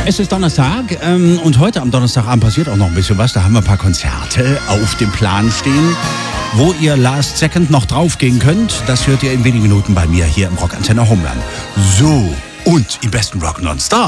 es ist Donnerstag und heute am Donnerstagabend passiert auch noch ein bisschen was. Da haben wir ein paar Konzerte auf dem Plan stehen, wo ihr Last Second noch draufgehen könnt. Das hört ihr in wenigen Minuten bei mir hier im Rockantenne Homeland. So, und im besten Rock nonstop